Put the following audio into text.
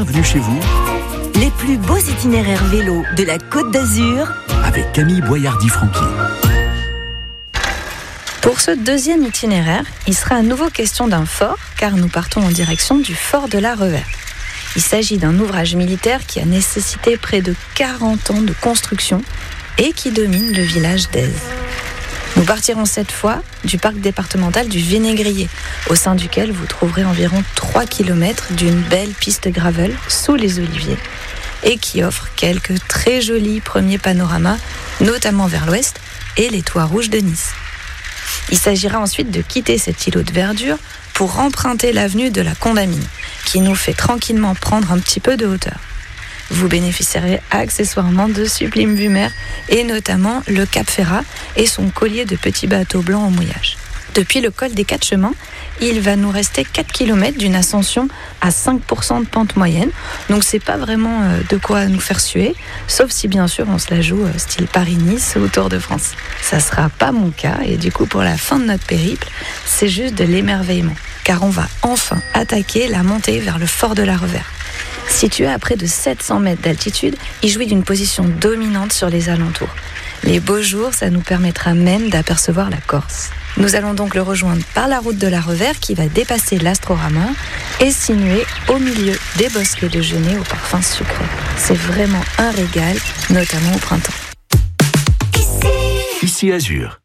bienvenue chez vous Les plus beaux itinéraires vélo de la Côte d'Azur avec Camille Boyardi-Franqui. Pour ce deuxième itinéraire, il sera à nouveau question d'un fort, car nous partons en direction du fort de la Revère. Il s'agit d'un ouvrage militaire qui a nécessité près de 40 ans de construction et qui domine le village d'Aise. Nous partirons cette fois du parc départemental du Vénégrier, au sein duquel vous trouverez environ 3 km d'une belle piste gravel sous les oliviers et qui offre quelques très jolis premiers panoramas, notamment vers l'ouest et les toits rouges de Nice. Il s'agira ensuite de quitter cet îlot de verdure pour emprunter l'avenue de la Condamine, qui nous fait tranquillement prendre un petit peu de hauteur. Vous bénéficierez accessoirement de sublimes vues mer et notamment le Cap Ferrat et son collier de petits bateaux blancs en mouillage. Depuis le col des 4 chemins, il va nous rester 4 km d'une ascension à 5% de pente moyenne. Donc c'est pas vraiment de quoi nous faire suer, sauf si bien sûr on se la joue style Paris-Nice ou Tour de France. Ça sera pas mon cas et du coup pour la fin de notre périple, c'est juste de l'émerveillement. Car on va enfin attaquer la montée vers le fort de la Revère. Situé à près de 700 mètres d'altitude, il jouit d'une position dominante sur les alentours. Les beaux jours, ça nous permettra même d'apercevoir la Corse. Nous allons donc le rejoindre par la route de la Revère qui va dépasser l'Astrorama et sinuer au milieu des bosquets de genêts au parfum sucré. C'est vraiment un régal, notamment au printemps. Ici Azur.